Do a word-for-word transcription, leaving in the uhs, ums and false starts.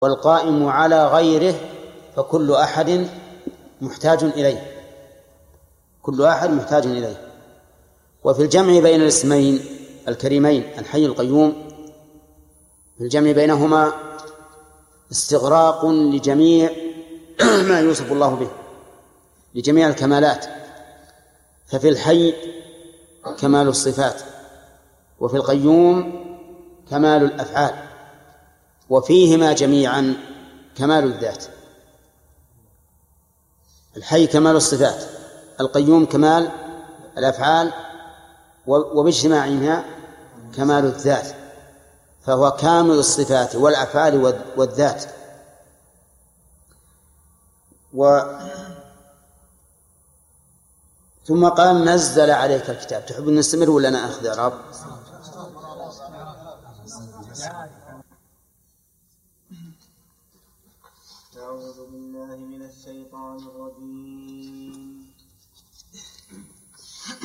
والقائم على غيره فكل أحد محتاج إليه كل أحد محتاج إليه. وفي الجمع بين الاسمين الكريمين الحي القيوم، في الجمع بينهما استغراق لجميع ما يوصف الله به، لجميع الكمالات. ففي الحي كمال الصفات، وفي القيوم كمال الأفعال، وفيهما جميعا كمال الذات. الحي كمال الصفات، القيوم كمال الأفعال، وباجتماعها كمال الذات، فهو كامل الصفات والأفعال والذات. و ثم قال نزل عليك الكتاب. تحب أن نستمر ولا أنا أخذ إعراب؟ أعوذ بالله من الشيطان الرجيم.